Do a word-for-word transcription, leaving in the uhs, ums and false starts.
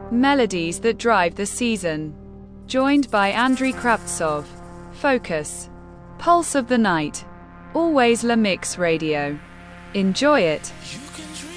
Melodies that drive the season. Joined by Andriy Kravtsov. Focus. Pulse of the night. Always La Mix Radio. Enjoy it.